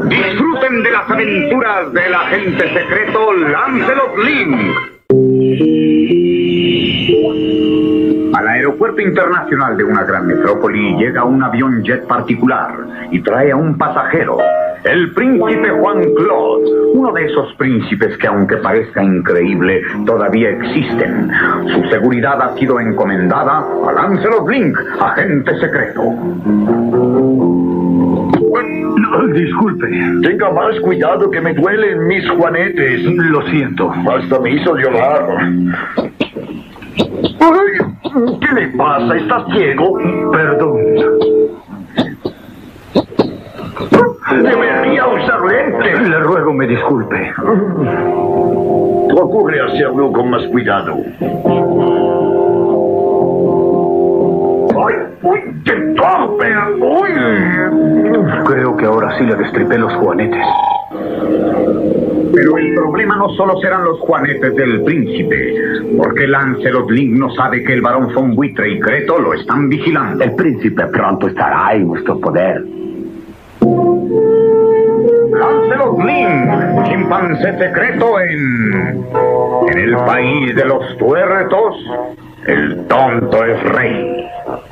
Disfruten de las aventuras del agente secreto Lancelot Link. Al aeropuerto internacional de una gran metrópoli llega un avión jet particular y trae a un pasajero, el príncipe Juan Claude, uno de esos príncipes que, aunque parezca increíble, todavía existen. Su seguridad ha sido encomendada a Lancelot Link, agente secreto. Disculpe. Tenga más cuidado que me duelen mis juanetes. Lo siento. Hasta me hizo llorar. Ay, ¿qué le pasa? ¿Estás ciego? Perdón. Debería usar lentes. Le ruego me disculpe. Procure hacerlo con más cuidado. ¡Ay! ¡Uy! ¡Qué torpe! ¡Uy! Creo que ahora sí le destripé los juanetes. Pero el problema no solo serán los juanetes del príncipe, porque Lancelot Link no sabe que el barón von Buitre y Creto lo están vigilando. El príncipe pronto estará en nuestro poder. Lancelot Link, chimpancé secreto en el país de los tuertos, el tonto es rey.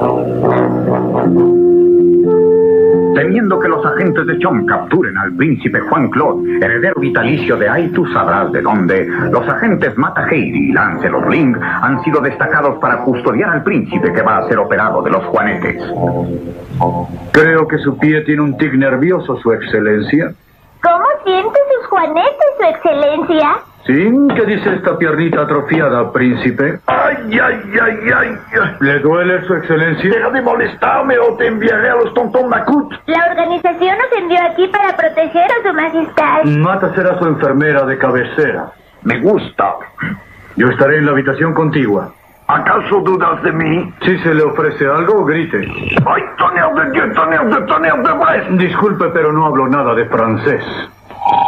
Temiendo que los agentes de Chom capturen al príncipe Juan Claude, heredero vitalicio de Ay, tú sabrás de dónde, los agentes Mata Hari y Lancelot Link han sido destacados para custodiar al príncipe que va a ser operado de los juanetes. Creo que su pie tiene un tic nervioso, Su Excelencia. ¿Cómo siente sus juanetes, Su Excelencia? ¿Sí? ¿Qué dice esta piernita atrofiada, príncipe? ¡Ay, ay, ay, ay! ¿Le duele, Su Excelencia? Deja de molestarme o te enviaré a los Tonton Macut. La organización nos envió aquí para proteger a Su Majestad. Mata será su enfermera de cabecera. Me gusta. Yo estaré en la habitación contigua. ¿Acaso dudas de mí? Si se le ofrece algo, grite. ¡Ay, tonnerre de Dieu, tonnerre de Brest! Disculpe, pero no hablo nada de francés.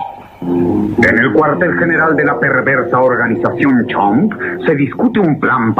En el cuartel general de la perversa organización Chomp se discute un plan